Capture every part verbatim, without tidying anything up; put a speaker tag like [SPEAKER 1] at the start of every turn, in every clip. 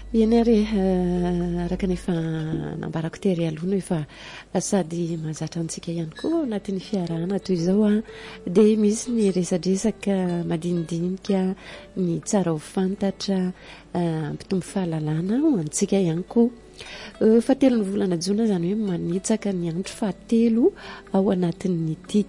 [SPEAKER 1] Eny ary araka nefa nambarako tery aloha efa sady mahazatra antsika ihany koa anatin'ny fiarahana toy izao a dia misy ny resadresaka madinidinika ny tsara ho fantatra ampitombo fahalalana ho antsika ihany koa. Fahatelo ny volana jona zany hoe manitsaka ny andro fahatelo ao anatin'ny ity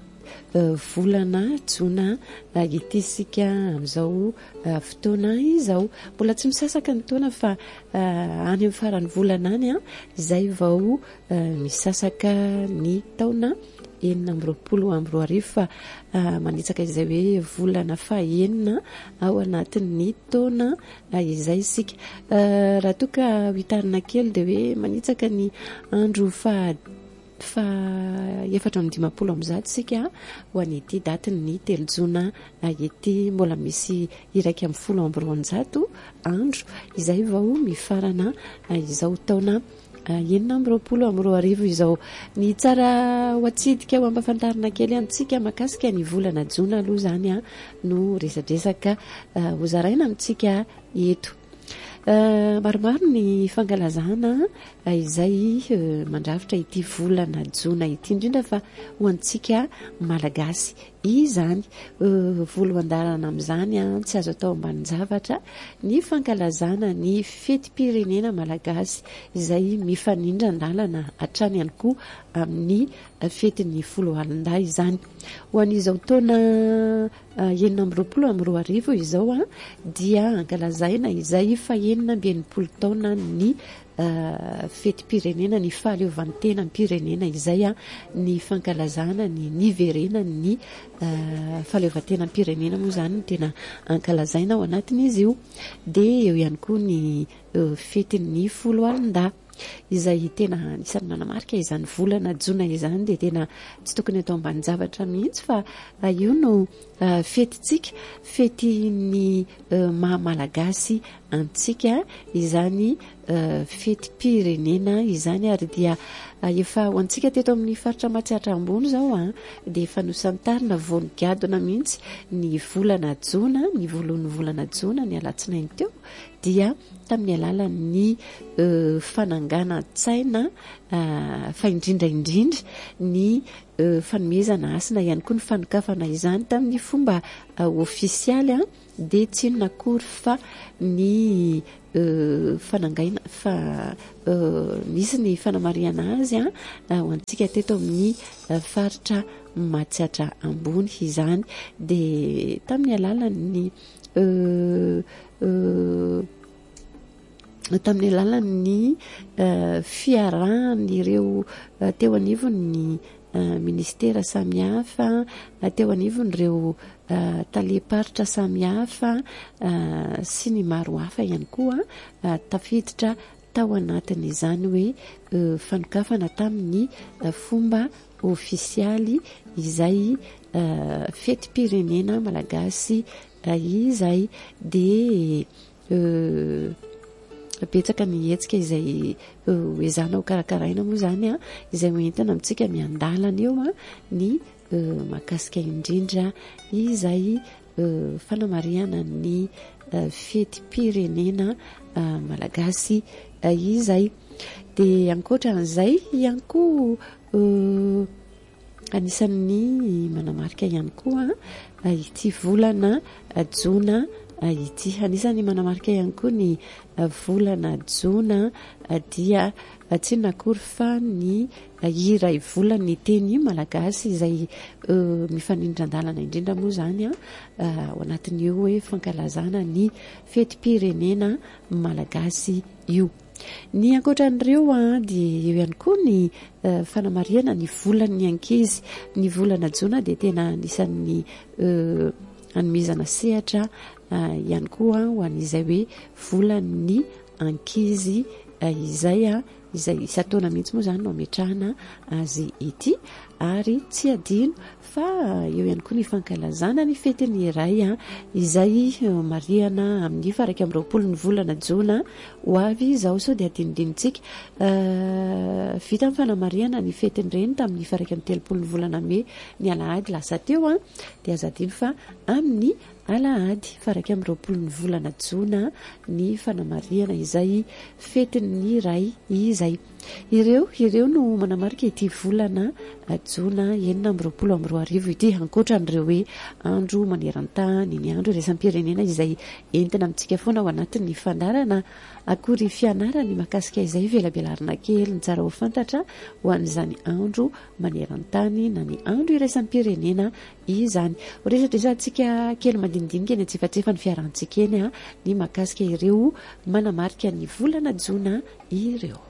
[SPEAKER 1] volana jona ity sika amin'izao fotoana izao. Mbola tsy misasaka ny taona fa any amin'ny farany volana any a izay vao misasaka ny taona enina amby roapolo amby roa arivo fa manitsaka izay hoe volana fahaenina ao anatin'ny taona izay sika. Raha toka hitarina kely dia hoe manitsaka ny andro fa fa efatra amby dimapolo amby zato sika ho an'ity daty ny telo jona ity. Mbola misy iraika amby folo amby roanjato andro izay vao mifarana izao taona enina amby roapolo amby roa arivo izao. Ny tsara ho atsidika ho ampafantarina kely antsika makasika ny volana jona aloha zany a no resadresaka ho zaraina amintsika eto. Maromaro ny fankalazana izay mandrafitra ity volana jona ity indrindra fa ho antsika malagasy izany. Voalohan-dalana amin'izany a tsy azo atao ambanin-javatra ny fankalazana ny fetim-pirenena malagasy izay mifanindra an-dalana hatrany ihany koa amin'ny fetin'ny folo alin-dahy izany. Ho an'izao taona enina amby roapolo amby roa arivo izao a dia ankalazaina izay fa enina amby enimpolo taona ny fetim-pirenena ny fahaleovantena ny pirenena izay a ny fankalazana ny niverena ny fahaleovantena ny pirenena moa zany no tena ankalazaina ao anatin'izy io. Dia eo ihany koa ny fetin'ny folo alin-dahy izay tena anisan'ny manamarika izany volana jona izany dia tena tsy tokony atao ambanin-javatra mihitsy fa io no fetintsika, fetin'ny maha-malagasy antsika izany fetim-pirenena izany. Ary dia efa ho antsika teto amin'ny faritra Matsiatra ambony zao a dia efa nosantarina voanigadona mihitsy ny volana jona, ny voalohan'ny volana jona ny alatsinainy teo dia tamin'ny alalan'ny fananganan-tsaina fa indrindraindrindra ny fanomezana asina ihany koa ny fanokafana izany tamin'ny fomba ofisialy a dia tsy inona akory fa ny fanangaina fa misy ny fanamariana azy a ho antsika teto amin'ny faritra Matsiatra ambony izany. Dia tamin'ny alalan'ny tamin'ny alalan'ny fiarahan'ireo teo anivon'ny ministera samihafa, teo anivon'ireo talehiparitra samihafa sy ny maro hafa ihany koa tafiditra tao anatin'izany hoe fanokafana tamin'ny fomba ofisialy izay fetim-pirenena malagasy izay. Dia betsaka ny hetsika izay hoezana ho karakaraina moa zany a izay hoentina amintsika miandalana eo a ny mahakasika indrindra izay fanamariana ny fetim-pirenena malagasy izay. Dia ankoatran'izay ihany koa anisan'ny manamarika ihany koa ity volana jona ity. Anisan'ny manamarika ihany koa ny volana jona dia tsy inona akory fa ny hira ivolany teny malagasy izay mifanindra an-dalana indrindra moa zany a ao anatin'io hoe fankalazana ny fetim-pirenena malagasy io. Ny ankoatran'ireo a dia eo ihany koa ny fanamariana ny volan'ny ankizy. Ny volana jona dia tena anisan'ny hanomezana sehatra ihany koa ho an'izay hoe volan'ny ankizy izay a izay isa-taona mihitsy moa zany no ametrahana azy ity. ary tsy adino fa eo ihany koa ny fankalazana ny fetiny iray a izay mariana amin'ny faraka amin'ny roapolo ny volana jona ho avy izao sao dia adinodinontsika vita amin'ny fanamariana ny fetiny reny tamin'ny faraka amin'ny telopolo ny volana me ny alahady lasa teo a dia aza adino fa amin'ny alahady faraka amin'ny roapolo ny volana jona ny fanamariana izay fetiny iray izay ireo ireo no manamarika ity volana jona enina amin'ny roapolo amin'ny roa arivo ity ankoatran'ireo hoe andro maneran-tany ny andro iraisam-pirenena izay entina amintsika foana ao anatin'ny fandarana akory fianarany mahakasika izay velabelarina kely ny tsara ho fantatra ho an'izany andro maneran-tany na ny andro iraisam-pirenena izany resadresantsika kely mandinidinika eny antsefatsefa ny fiarahantsika eny a ny mahakasika ireo manamarika ny volana jona ireo.